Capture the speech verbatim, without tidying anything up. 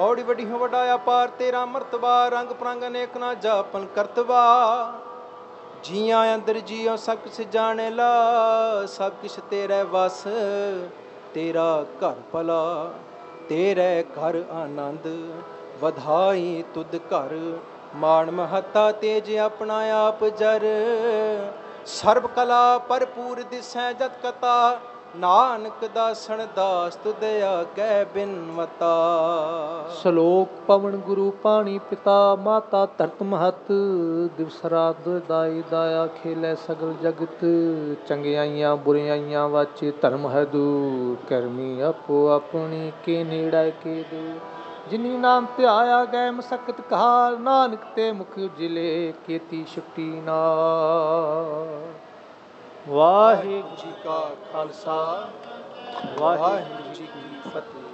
ਬੌੜੀ ਵੱਡੀ ਹੋ ਵੱਡਾ ਅਪਾਰ ਤੇਰਾ ਮਰਤਬਾ, ਰੰਗ ਪ੍ਰੰਗ ਅਨੇਕ ਨਾ ਜਾਪਨ ਕਰਤਬਾ। ਜੀਆਂ ਅੰਦਰ ਜੀਓ ਸਭ ਕਿਛ ਜਾਣੇ ਲਾ, ਸਭ ਕਿਛ ਤੇਰੇ ਵਸ ਤੇਰਾ ਘਰ ਭਲਾ। ਤੇਰੇ ਘਰ ਆਨੰਦ ਵਧਾਈ ਤੁਧ ਘਰ, ਮਾਣ ਮਹੱਤਾ ਤੇਜ ਆਪਣਾ ਆਪ ਜਰ। ਸਰਬ ਕਲਾ ਭਰਪੂਰ ਦਿਸੈ ਜਤ ਕਤਾ, ਨਾਨਕ ਦਾਸਣ ਦਾਸ ਤੁਧ ਆਗੈ ਬਿਨਵਤਾ। ਸ਼ਲੋਕ ਪਵਨ ਗੁਰੂ ਪਾਣੀ ਪਿਤਾ, ਮਾਤਾ ਧਰਤ ਮਹਤ, ਦਿਵਸ ਰਾਤ ਦਾਈ ਦਾਇਆ ਖੇਲੇ ਸਗਲ ਜਗਤ। ਚੰਗਿਆਈਆਂ ਬੁਰਿਆਈਆਂ ਵਾਚੇ ਧਰਮ ਹੈ ਦੂਰ, ਕਰਮੀ ਆਪੋ ਆਪਣੀ ਕੇ ਨੇੜੇ ਕੇ ਦੂਰ। ਜਿਨੀ ਨਾਮ ਧਿਆਇਆ ਗਏ ਮਸਕਤ ਕਹਾਰ, ਨਾਨਕ ਤੇ ਮੁਖ ਉਜਲੇ ਕੀਤੀ ਛੁੱਟੀ ਨਾਰ। ਵਾਹਿਗੁਰੂ ਜੀ ਕਾ ਖਾਲਸਾ, ਵਾਹਿਗੁਰੂ ਜੀ ਕੀ ਫਤਿਹ।